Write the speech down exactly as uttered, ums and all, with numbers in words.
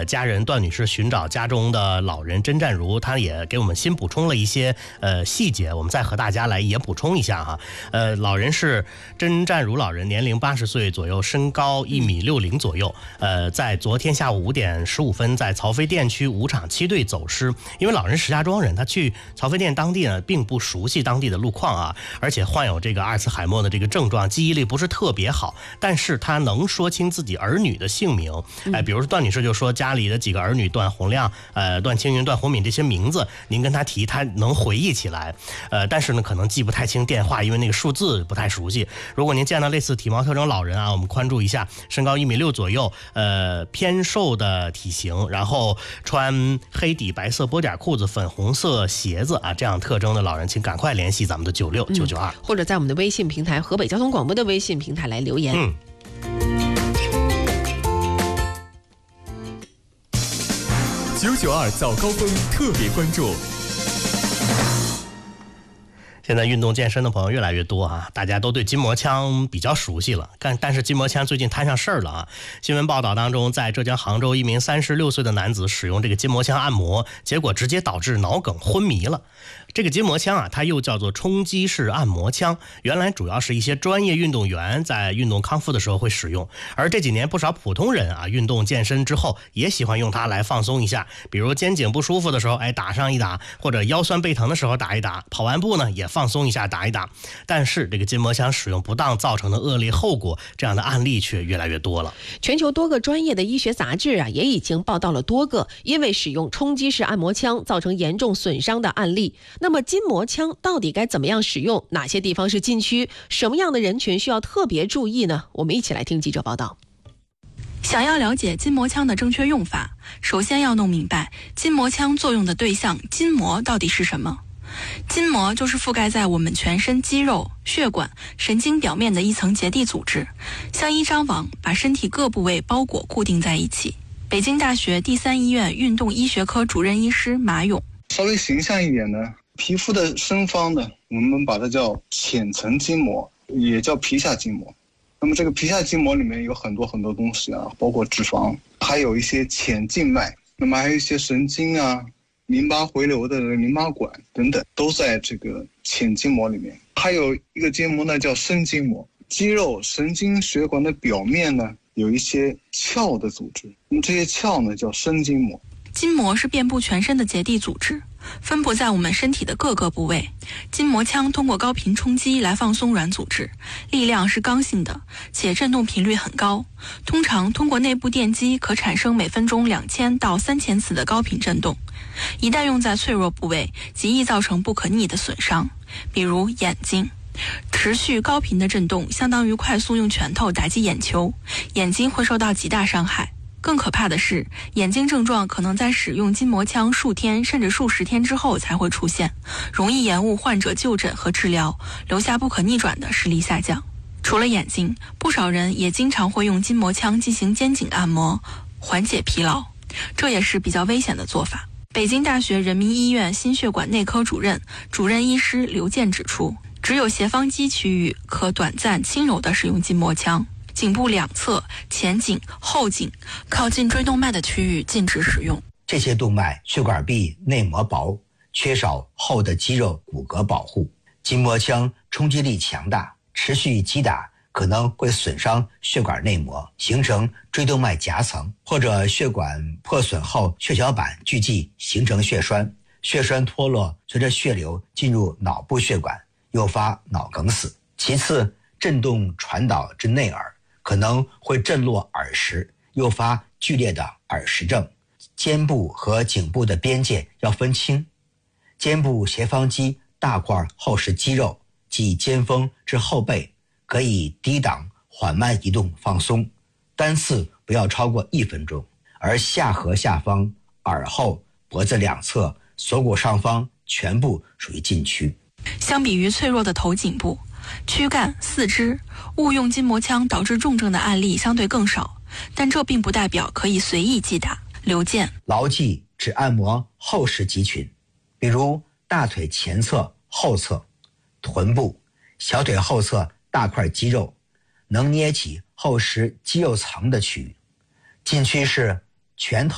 的家人段女士寻找家中的老人甄占如，她也给我们新补充了一些呃细节，我们再和大家来也补充一下哈。呃，老人是甄占如老人，年龄八十岁左右，身高一米六零左右。呃，在昨天下午五点十五分，在曹妃甸区五厂七队走失。因为老人石家庄人，他去曹妃甸当地呢，并不熟悉当地的路况啊，而且患有这个阿尔茨海默的这个症状，记忆力不是特别好，但是他能说清自己儿女的姓名。哎，比如说段女士就说家里的几个儿女段洪亮、呃段青云、段洪敏这些名字，您跟他提，他能回忆起来。呃，但是呢，可能记不太清电话，因为那个数字不太熟悉。如果您见到类似体貌特征老人啊，我们关注一下，身高一米六左右，呃偏瘦的体型，然后穿黑底白色波点裤子、粉红色鞋子啊，这样特征的老人，请赶快联系咱们的九六九九二， 或者在我们的微信平台河北交通广播的微信平台来留言。 嗯。 九九二早高峰特别关注。 现在运动健身的朋友越来越多啊，大家都对筋膜枪比较熟悉了，但但是筋膜枪最近摊上事儿了啊。新闻报道当中，在浙江杭州，一名三十六岁的男子使用这个筋膜枪按摩，结果直接导致脑梗昏迷了。这个筋膜枪啊，它又叫做冲击式按摩枪，原来主要是一些专业运动员在运动康复的时候会使用，而这几年不少普通人啊，运动健身之后也喜欢用它来放松一下，比如肩颈不舒服的时候，哎打上一打，或者腰酸背疼的时候打一打，跑完步呢也放松一下打一打。但是这个筋膜枪使用不当造成的恶劣后果，这样的案例却越来越多了。 全球多个专业的医学杂志啊，也已经报道了多个因为使用冲击式按摩枪造成严重损伤的案例。那么筋膜枪到底该怎么样使用？哪些地方是禁区？什么样的人群需要特别注意呢？我们一起来听记者报道。 想要了解筋膜枪的正确用法，首先要弄明白筋膜枪作用的对象筋膜到底是什么。筋膜就是覆盖在我们全身肌肉、血管、神经表面的一层结缔组织，像一张网把身体各部位包裹固定在一起。北京大学第三医院运动医学科主任医师马勇， 稍微形象一点呢，皮肤的深方呢，我们把它叫浅层筋膜，也叫皮下筋膜。那么这个皮下筋膜里面有很多很多东西啊，包括脂肪，还有一些浅静脉，那么还有一些神经啊、淋巴回流的淋巴管等等，都在这个浅筋膜里面。还有一个筋膜呢叫深筋膜，肌肉、神经血管的表面呢有一些鞘的组织，那么这些鞘呢叫深筋膜。 筋膜是遍布全身的结缔组织，分布在我们身体的各个部位。筋膜枪通过高频冲击来放松软组织，力量是刚性的，且振动频率很高。通常通过内部电击可产生每分钟两千到三千次的高频振动。一旦用在脆弱部位，极易造成不可逆的损伤，比如眼睛。持续高频的振动相当于快速用拳头打击眼球，眼睛会受到极大伤害。更可怕的是，眼睛症状可能在使用筋膜枪数天甚至数十天之后才会出现，容易延误患者就诊和治疗，留下不可逆转的视力下降。除了眼睛，不少人也经常会用筋膜枪进行肩颈按摩，缓解疲劳，这也是比较危险的做法。北京大学人民医院心血管内科主任、主任医师刘健指出，只有斜方肌区域可短暂轻柔地使用筋膜枪。颈部两侧、前颈、后颈、靠近椎动脉的区域禁止使用。 这些动脉血管壁内膜薄，缺少厚的肌肉骨骼保护。筋膜枪冲击力强大，持续击打可能会损伤血管内膜，形成椎动脉夹层，或者血管破损后血小板聚集形成血栓，血栓脱落随着血流进入脑部血管，诱发脑梗死。其次，振动传导至内耳，可能会震落耳石，诱发剧烈的耳石症。肩部和颈部的边界要分清，肩部斜方肌大块厚实肌肉，即肩峰至后背，可以低档缓慢移动放松，单次不要超过一分钟。而下颌下方、耳后、脖子两侧、锁骨上方全部属于禁区。 相比于脆弱的头颈部，躯干、四肢误用筋膜枪导致重症的案例相对更少，但这并不代表可以随意击打。刘健， 牢记只按摩厚实肌群，比如大腿前侧、后侧、臀部、小腿后侧大块肌肉，能捏起厚实肌肉层的区域。禁区是拳头